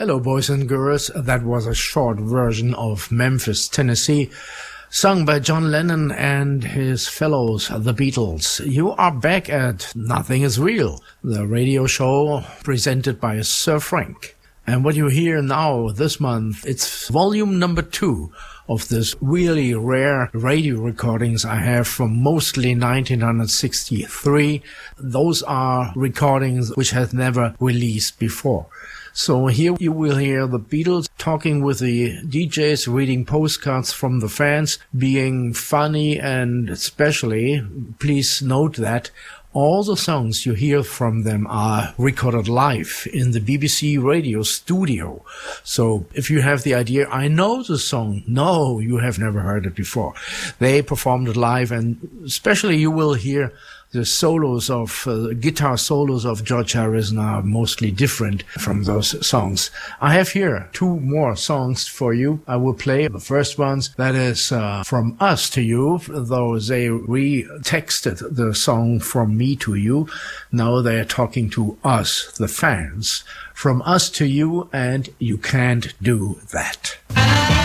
Hello, boys and girls. That was a short version of Memphis, Tennessee, sung by John Lennon and his fellows, the Beatles. You are back at Nothing Is Real, the radio show presented by Sir Frank. And what you hear now this month, it's volume number 2 of this really rare radio recordings I have from mostly 1963. Those are recordings which have never released before. So here you will hear the Beatles talking with the DJs, reading postcards from the fans, being funny, and especially, please note that all the songs you hear from them are recorded live in the BBC radio studio. So if you have the idea, I know the song, no, you have never heard it before. They performed it live, and especially you will hear the solos of guitar solos of George Harrison are mostly different from those songs. I have here 2 more songs for you. I will play the first ones. That is From Us to You, though they re-texted the song From Me to You. Now they are talking to us, the fans. From Us to You, and You Can't Do That.